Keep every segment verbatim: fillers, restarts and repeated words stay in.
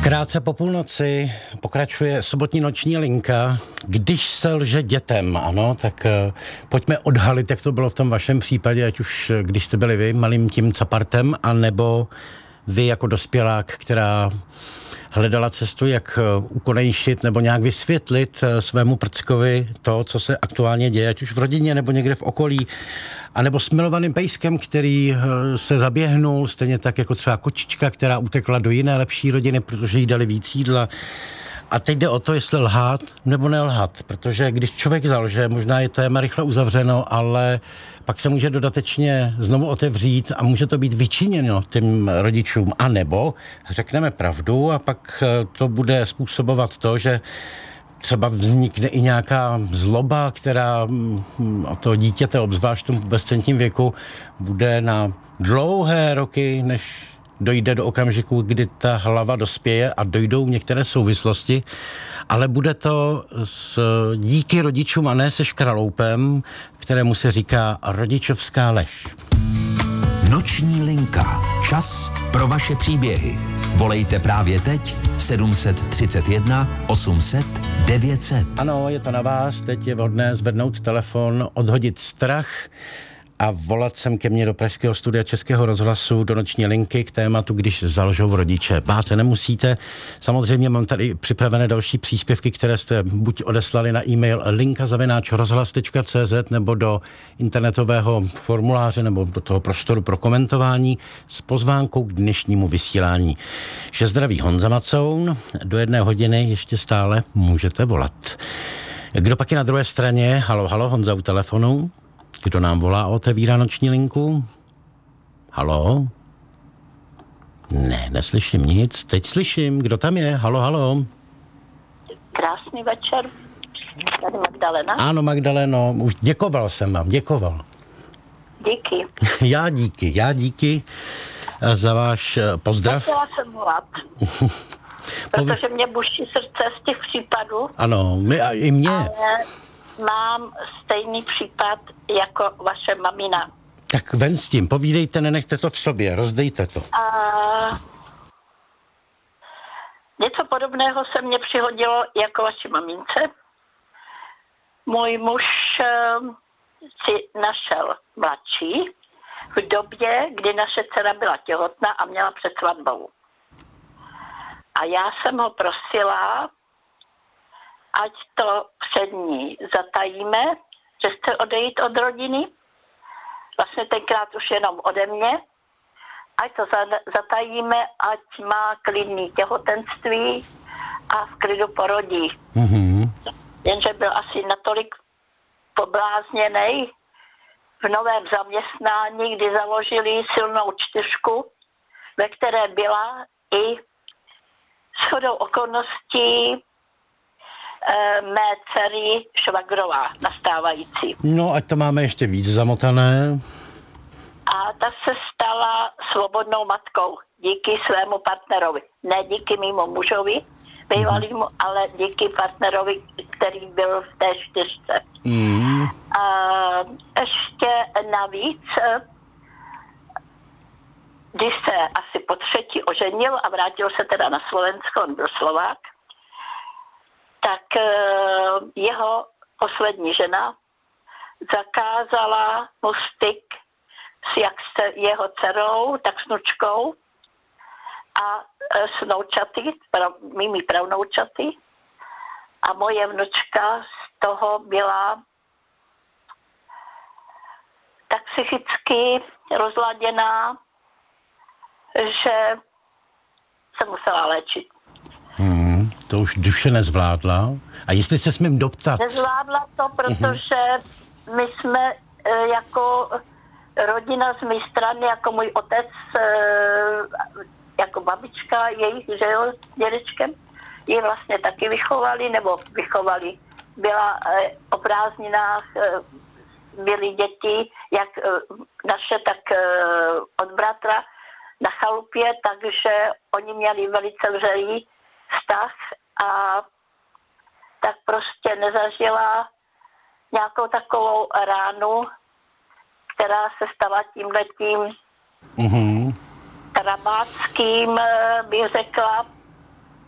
Krátce po půlnoci pokračuje sobotní noční linka. Když se lže dětem, ano, tak uh, pojďme odhalit, jak to bylo v tom vašem případě, ať už když jste byli vy malým tím capartem, anebo vy jako dospělák, která hledala cestu, jak ukonejšit nebo nějak vysvětlit svému prckovi to, co se aktuálně děje, ať už v rodině nebo někde v okolí, anebo s milovaným pejskem, který se zaběhnul, stejně tak jako třeba kočička, která utekla do jiné lepší rodiny, protože jí dali víc jídla. A teď jde o to, jestli lhát nebo nelhat, protože když člověk zalže, možná je téma rychle uzavřeno, ale pak se může dodatečně znovu otevřít a může to být vyčiněno těm rodičům. A nebo řekneme pravdu a pak to bude způsobovat to, že třeba vznikne i nějaká zloba, která o to dítěte, obzvlášť v tom bezcentním věku, bude na dlouhé roky, než dojde do okamžiku, kdy ta hlava dospěje a dojdou některé souvislosti, ale bude to s, díky rodičům a ne se škraloupem, kterému se říká rodičovská lež. Noční linka. Čas pro vaše příběhy. Volejte právě teď sedm tři jedna osm set devět set. Ano, je to na vás. Teď je vhodné zvednout telefon, odhodit strach a volat sem ke mně do pražského studia Českého rozhlasu do noční linky k tématu, když zalžou rodiče. Bát se nemusíte. Samozřejmě mám tady připravené další příspěvky, které jste buď odeslali na e-mail linka zavináč rozhlas tečka cé zet nebo do internetového formuláře nebo do toho prostoru pro komentování s pozvánkou k dnešnímu vysílání. Že zdraví Honza Macoun, do jedné hodiny ještě stále můžete volat. Kdo pak je na druhé straně? Halo, halo, Honza u telefonu. Kdo nám volá a otevírá noční linku? Halo? Ne, neslyším nic. Teď slyším. Kdo tam je? Halo, halo. Krásný večer. Tady Magdalena. Ano, Magdaleno, už děkoval jsem vám, děkoval. Díky. Já díky, já díky za váš pozdrav. Chtěla jsem volat, protože mě buší srdce z těch případů. Ano, my a i mě. Ale mám stejný případ jako vaše mamina. Tak ven s tím, povídejte, nenechte to v sobě, rozdejte to. A něco podobného se mně přihodilo jako vaši mamince. Můj muž si našel mladší v době, kdy naše dcera byla těhotná a měla před svatbou. A já jsem ho prosila, ať to před ní zatajíme, že chce odejít od rodiny. Vlastně tenkrát už jenom ode mě. Ať to zatajíme, ať má klidný těhotenství a v klidu porodí. Mm-hmm. Jenže byl asi natolik poblázněnej v novém zaměstnání, kdy založili silnou čtyřku, ve které byla i shodou okolností mé dcery švagrová nastávající. No, ať to máme ještě víc zamotané. A ta se stala svobodnou matkou díky svému partnerovi. Ne díky mému mužovi, bývalýmu, ale díky partnerovi, který byl v té čtyřce. Mm. A ještě navíc, když se asi po třetí oženil a vrátil se teda na Slovensko, on byl Slovák, tak jeho poslední žena zakázala mu styk s jak s jeho dcerou, tak s vnučkou a s noučaty, mými pravnoučaty. A moje vnučka z toho byla tak psychicky rozladěná, že se musela léčit. Hmm, to už duše nezvládla. A jestli se smím doptat? Nezvládla to, protože uh-huh. my jsme e, jako rodina z mé strany, jako můj otec, e, jako babička jejich, že jo, s dědečkem, ji vlastně taky vychovali, nebo vychovali. Byla e, o prázdninách, e, byly děti, jak e, naše, tak e, od bratra na chalupě, takže oni měli velice vřelý vztah a tak prostě nezažila nějakou takovou ránu, která se stala tímhletím mm-hmm. trabáckým, bych řekla,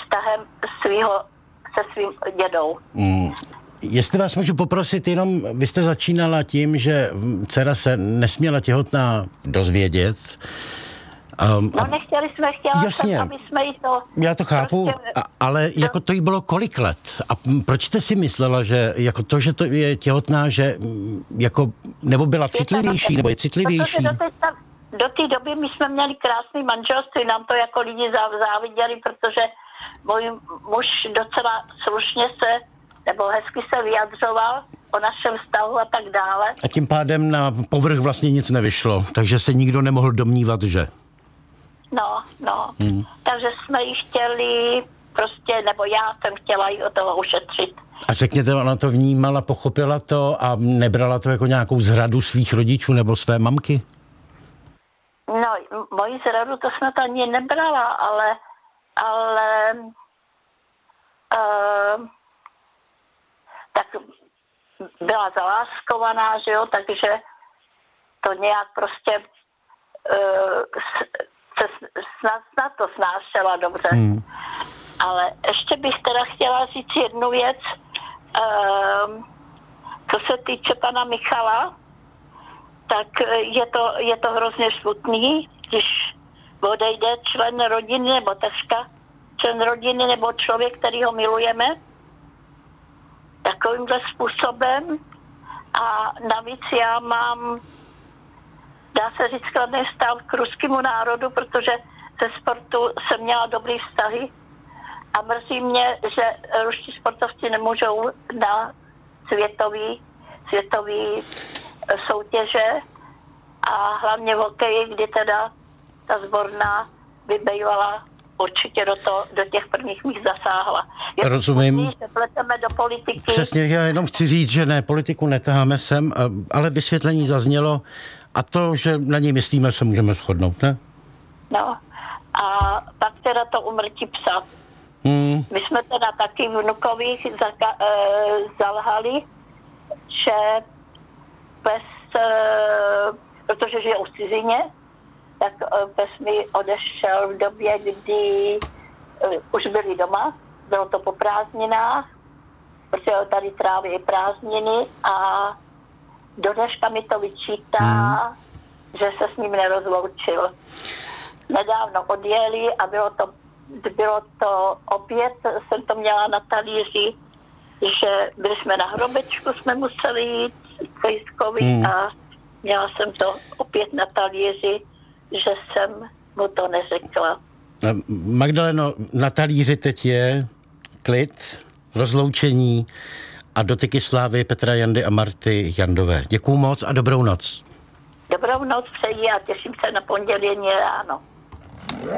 vztahem svýho, se svým dědou. Mm. Jestli vás můžu poprosit, jenom vy jste začínala tím, že dcera se nesměla těhotná dozvědět. Um, no nechtěli jsme, chtěla jasně, jsem, aby jsme jí to... Já to chápu, prostě, a, ale jako to jí bylo kolik let? A proč jste si myslela, že jako to, že to je těhotná, že jako, nebo byla citlivější, nebo je citlivější? Do té, do té doby my jsme měli krásný manželství, nám to jako lidi záviděli, protože můj muž docela slušně se, nebo hezky se vyjadřoval o našem vztahu a tak dále. A tím pádem na povrch vlastně nic nevyšlo, takže se nikdo nemohl domnívat, že... No, no. Hmm. Takže jsme ji chtěli prostě, nebo já jsem chtěla ji od toho ušetřit. A řekněte, ona to vnímala, pochopila to a nebrala to jako nějakou zradu svých rodičů nebo své mamky? No, moji zradu to snad ani nebrala, ale, ale uh, tak byla zaláskovaná, že jo, takže to nějak prostě uh, snad, snad to snášela dobře. Hmm. Ale ještě bych teda chtěla říct jednu věc, um, co se týče pana Michala, tak je to, je to hrozně smutný, když odejde člen rodiny nebo takřka člen rodiny nebo člověk, který ho milujeme takovýmhle způsobem. A navíc já mám, dá se říct, kladný stav k ruskému národu, protože ze sportu jsem měla dobrý vztahy a mrzí mě, že ruští sportovci nemůžou na světový, světový soutěže a hlavně v hokeji, kdy teda ta sborná by bývala určitě do, to, do těch prvních míst zasáhla. Je Rozumím. Smutný, že pleteme do politiky. Přesně, já jenom chci říct, že ne, politiku netaháme sem, ale vysvětlení zaznělo a to, že na něj myslíme, se můžeme shodnout, ne? No a pak teda to umrtí psa. Hmm. My jsme teda taky vnukových zaka- e, zalhali, že pes, e, protože žije u cizině, tak e, pes mi odešel v době, kdy e, už byli doma, bylo to po prázdninách, protože tady tráví prázdniny a do dneška mi to vyčítá, hmm. že se s ním nerozloučil. Nedávno odjeli a bylo to, bylo to opět, jsem to měla na talíři, že byli jsme na hrobečku, jsme museli jít k Pejskovi hmm. a měla jsem to opět na talíři, že jsem mu to neřekla. Magdaleno, na talíři teď je klid, rozloučení a dotyky slávy Petra Jandy a Marty Jandové. Děkuju moc a dobrou noc. Dobrou noc přeji a těším se na pondělí ráno.